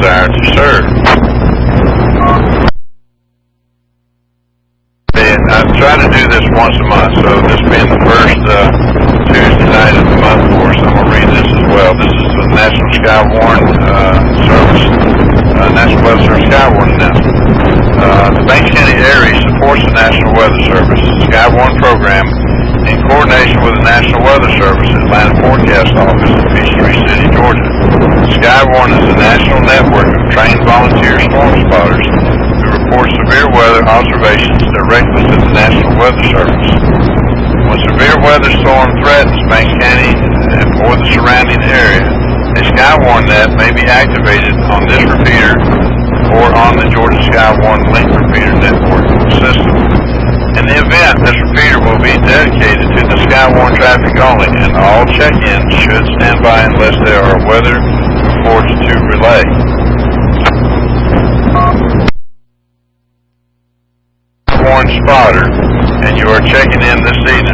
desire to serve. And I try to do this once a month, so this being the first Tuesday night of the month for us, I'm going to read this as well. This is the National Skywarn Service, National Weather Service Skywarn announcement. The Banks County area supports the National Weather Service Skywarn program in coordination with the National Weather Service Atlanta Forecast Office in Peachtree City, Georgia. Skywarn is a national network of trained volunteer storm spotters who report severe weather observations directly to the National Weather Service. When severe weather storm threatens Banks County or the surrounding area, a Skywarn net may be activated on this repeater or on the Georgia Skywarn Link repeater network system. In the event, this repeater will be dedicated to the Skywarn traffic only, and all check-ins should stand by unless there are weather reports to relay. Skywarn spotter, and you are checking in this evening.